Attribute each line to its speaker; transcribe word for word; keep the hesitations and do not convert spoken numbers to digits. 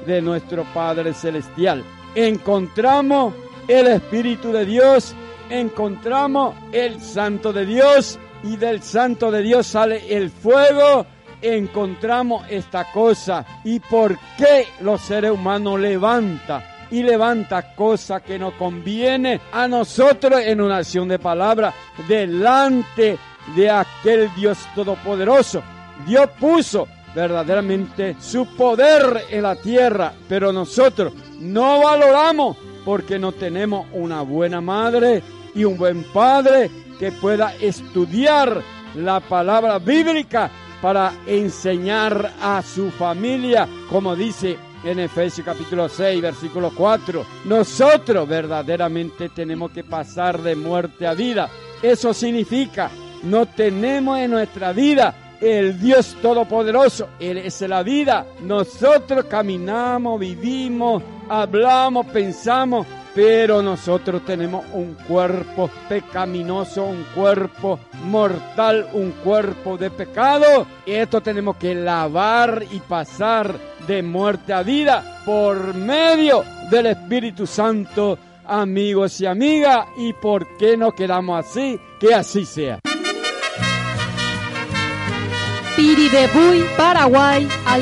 Speaker 1: de nuestro Padre Celestial. Encontramos el Espíritu de Dios, encontramos el Santo de Dios, y del Santo de Dios sale el fuego. Encontramos esta cosa. ¿Y por qué los seres humanos levanta y levanta cosas que nos conviene a nosotros en una acción de palabra delante de aquel Dios todopoderoso? Dios puso verdaderamente su poder en la tierra, pero nosotros no valoramos porque no tenemos una buena madre y un buen padre que pueda estudiar la palabra bíblica para enseñar a su familia, como dice en Efesios capítulo seis, versículo cuatro. Nosotros verdaderamente tenemos que pasar de muerte a vida. Eso significa, no tenemos en nuestra vida el Dios Todopoderoso. Él es la vida. Nosotros caminamos, vivimos, hablamos, pensamos, pero nosotros tenemos un cuerpo pecaminoso, un cuerpo mortal, un cuerpo de pecado. Y esto tenemos que lavar y pasar de muerte a vida por medio del Espíritu Santo, amigos y amigas. ¿Y por qué no quedamos así? Que así sea.
Speaker 2: Piribebuy, Paraguay,